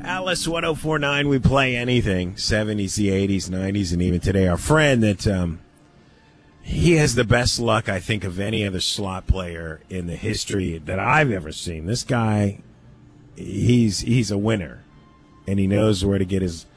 Alice 1049, we play anything. 70s, the 80s, 90s, and even today. Our friend that he has the best luck, I think, of any other slot player in the history that I've ever seen. This guy, he's a winner, and he knows where to get his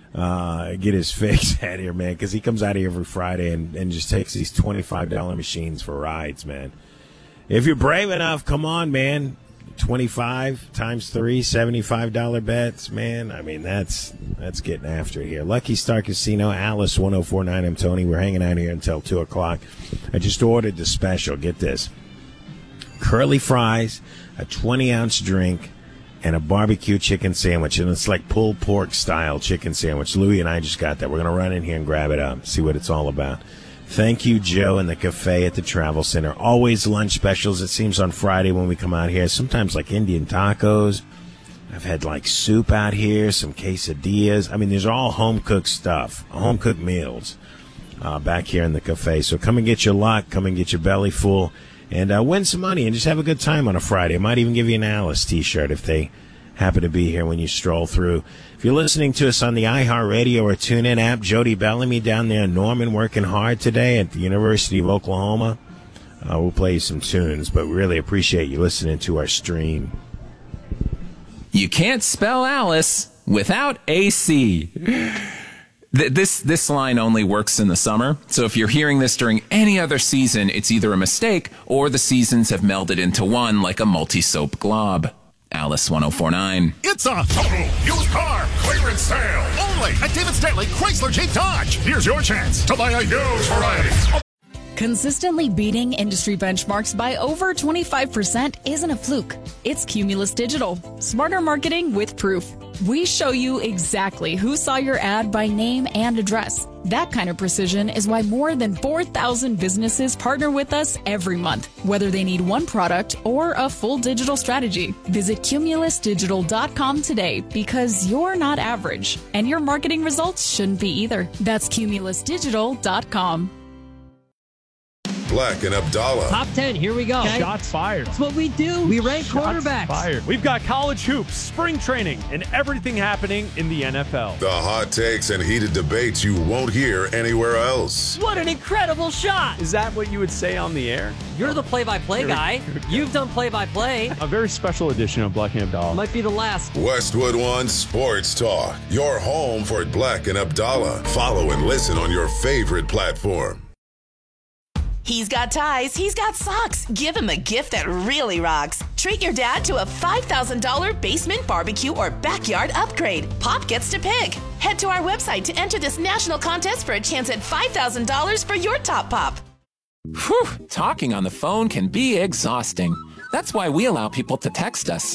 fix out here, man, because he comes out here every Friday and just takes these $25 machines for rides, man. If you're brave enough, come on, man. 25 times 3, $75 bets, man. I mean, that's getting after it here. Lucky Star Casino, Alice 1049. I'm Tony. We're hanging out here until 2 o'clock. I just ordered the special. Get this. Curly fries, a 20-ounce drink, and a barbecue chicken sandwich. And it's like pulled pork style chicken sandwich. Louie and I just got that. We're going to run in here and grab it up, see what it's all about. Thank you, Joe, and the cafe at the Travel Center. Always lunch specials, it seems, on Friday when we come out here. Sometimes like Indian tacos. I've had like soup out here, some quesadillas. I mean, these are all home-cooked stuff, home-cooked meals back here in the cafe. So come and get your luck, come and get your belly full, and win some money and just have a good time on a Friday. I might even give you an Alice T-shirt if they happen to be here when you stroll through. If you're listening to us on the iHeartRadio or TuneIn app, Jody Bellamy down there in Norman working hard today at the University of Oklahoma. We'll play you some tunes, but we really appreciate you listening to our stream. You can't spell Alice without AC. This line only works in the summer, so if you're hearing this during any other season, it's either a mistake or the seasons have melded into one like a multi-soap glob. Alice 1049. It's a total used car clearance sale only at David Stanley Chrysler Jeep Dodge. Here's your chance to buy a used variety. Consistently beating industry benchmarks by over 25% isn't a fluke. It's Cumulus Digital. Smarter marketing with proof. We show you exactly who saw your ad by name and address. That kind of precision is why more than 4,000 businesses partner with us every month, whether they need one product or a full digital strategy. Visit cumulusdigital.com today because you're not average, and your marketing results shouldn't be either. That's cumulusdigital.com. Black and Abdallah. Top 10, here we go. Okay. Shots fired. That's what we do. We rank quarterbacks. Fired. We've got college hoops, spring training, and everything happening in the NFL. The hot takes and heated debates you won't hear anywhere else. What an incredible shot. Is that what you would say on the air? You're the play-by-play guy. You've done play-by-play. A very special edition of Black and Abdallah. Might be the last. Westwood One Sports Talk. Your home for Black and Abdallah. Follow and listen on your favorite platform. He's got ties, he's got socks. Give him a gift that really rocks. Treat your dad to a $5,000 basement barbecue or backyard upgrade. Pop gets to pick. Head to our website to enter this national contest for a chance at $5,000 for your top pop. Whew, talking on the phone can be exhausting. That's why we allow people to text us.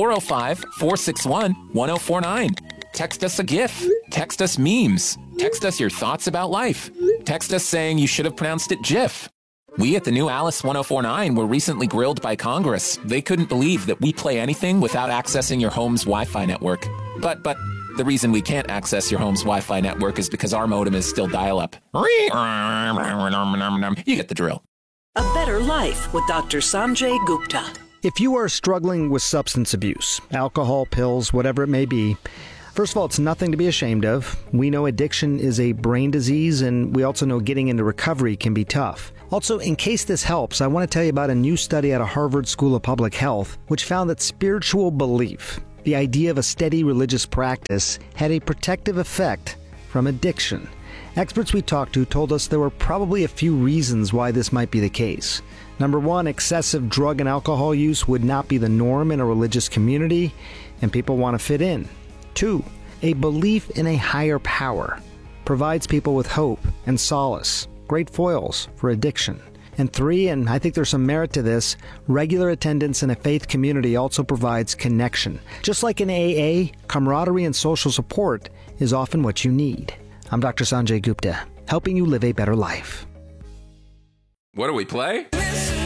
405-461-1049. Text us a GIF. Text us memes. Text us your thoughts about life. Text us saying you should have pronounced it GIF. We at the new Alice 1049 were recently grilled by Congress. They couldn't believe that we play anything without accessing your home's Wi-Fi network. But the reason we can't access your home's Wi-Fi network is because our modem is still dial-up. You get the drill. A Better Life with Dr. Sanjay Gupta. If you are struggling with substance abuse, alcohol, pills, whatever it may be, first of all, it's nothing to be ashamed of. We know addiction is a brain disease, and we also know getting into recovery can be tough. Also, in case this helps, I want to tell you about a new study out of Harvard School of Public Health, which found that spiritual belief, the idea of a steady religious practice, had a protective effect from addiction. Experts we talked to told us there were probably a few reasons why this might be the case. Number one, excessive drug and alcohol use would not be the norm in a religious community, and people want to fit in. 2, a belief in a higher power provides people with hope and solace, great foils for addiction. And 3, and I think there's some merit to this, regular attendance in a faith community also provides connection. Just like in AA, camaraderie and social support is often what you need. I'm Dr. Sanjay Gupta, helping you live a better life. What do we play?